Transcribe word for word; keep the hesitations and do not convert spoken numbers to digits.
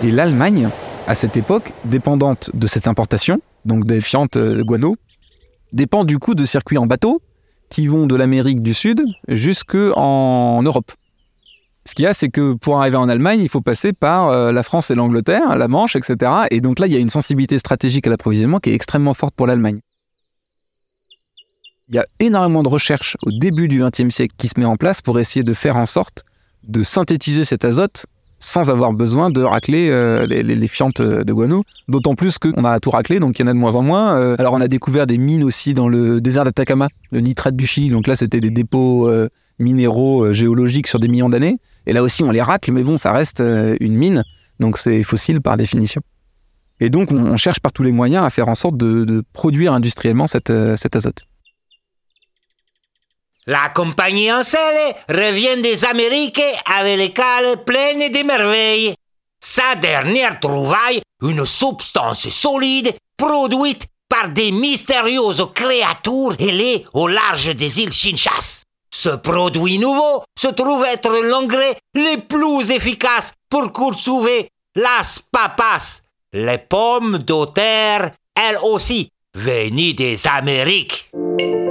Et l'Allemagne, à cette époque, dépendante de cette importation, donc des fientes de guano, dépend du coup de circuits en bateau qui vont de l'Amérique du Sud jusqu'en Europe. Ce qu'il y a, c'est que pour arriver en Allemagne, il faut passer par euh, la France et l'Angleterre, la Manche, et cetera. Et donc là, il y a une sensibilité stratégique à l'approvisionnement qui est extrêmement forte pour l'Allemagne. Il y a énormément de recherches au début du vingtième siècle qui se met en place pour essayer de faire en sorte de synthétiser cet azote sans avoir besoin de racler euh, les, les, les fientes de guano. D'autant plus qu'on a tout raclé, donc il y en a de moins en moins. Euh, alors on a découvert des mines aussi dans le désert d'Atacama, le nitrate du Chili. Donc là, c'était des dépôts euh, minéraux euh, géologiques sur des millions d'années. Et là aussi, on les racle, mais bon, ça reste euh, une mine, donc c'est fossile par définition. Et donc, on, on cherche par tous les moyens à faire en sorte de, de produire industriellement cette, euh, cet azote. La compagnie Ansele revient des Amériques avec les cales pleines de merveilles. Sa dernière trouvaille, une substance solide produite par des mystérieuses créatures ailées au large des îles Chinchas. Ce produit nouveau se trouve être l'engrais le plus efficace pour cultiver las papas, les pommes de terre, elles aussi venues des Amériques.